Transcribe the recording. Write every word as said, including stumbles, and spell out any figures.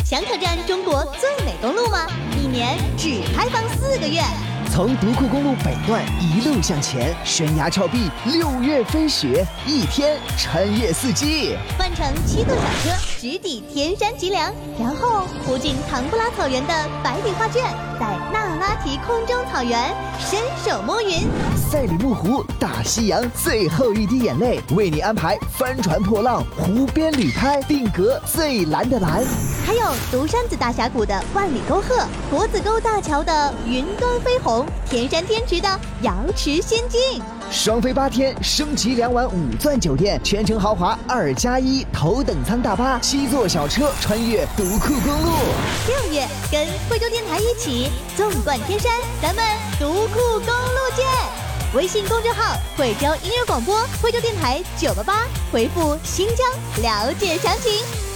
想挑战中国最美公路吗？一年只开放四个月。 从独库公路北段一路向前，悬崖峭壁，六月飞雪，一天穿越四季。 换乘七座小车，直抵天山脊梁，然后途经唐布拉草原的百里画卷，在那拉提空中草原伸手摸云。 赛里木湖，大西洋最后一滴眼泪，为你安排帆船破浪，湖边旅拍，定格最蓝的蓝。 还有独山子大峡谷的万里沟壑，国子沟大桥的云端飞鸿，天山天池的瑶池仙境。 双飞八天，升级两晚五钻酒店，全程豪华二加一头等舱大巴，七座小车穿越独库公路。 六月跟惠州电台一起纵贯天山，咱们独库公路见！微信公众号惠州音乐广播，惠州电台九八八，回复新疆了解详情。